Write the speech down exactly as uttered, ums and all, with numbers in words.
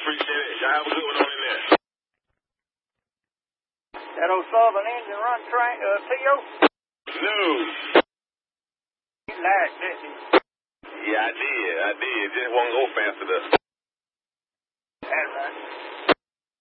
appreciate it. Y'all have a good one on in there. That old Southern engine run train, uh, T O? No. You lied, didn't you? Yeah, I did. I did. Just won't go fast enough. That's right.